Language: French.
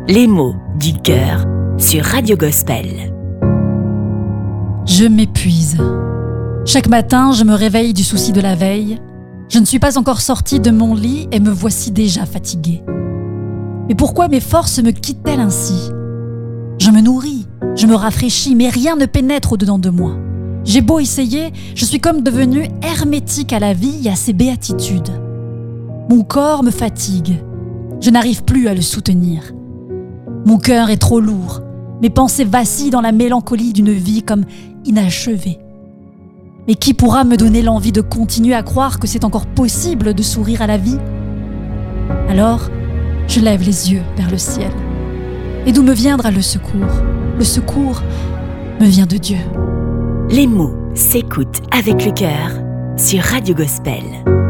Les mots du cœur sur Radio Gospel. Je m'épuise. Chaque matin, je me réveille du souci de la veille. Je ne suis pas encore sortie de mon lit et me voici déjà fatiguée. Mais pourquoi mes forces me quittent-elles ainsi ? Je me nourris, je me rafraîchis, mais rien ne pénètre au-dedans de moi. J'ai beau essayer, je suis comme devenue hermétique à la vie et à ses béatitudes. Mon corps me fatigue. Je n'arrive plus à le soutenir. Mon cœur est trop lourd. Mes pensées vacillent dans la mélancolie d'une vie comme inachevée. Mais qui pourra me donner l'envie de continuer à croire que c'est encore possible de sourire à la vie ? Alors, je lève les yeux vers le ciel. Et d'où me viendra le secours ? Le secours me vient de Dieu. Les mots s'écoutent avec le cœur sur Radio Gospel.